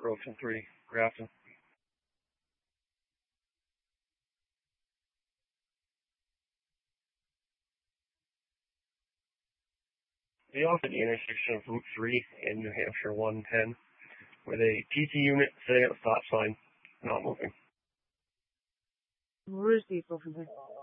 Ocean 3, Grafton. Be off at the intersection of Route 3 and New Hampshire 110, with a PT unit sitting at the stop sign, not moving. Where is the from there?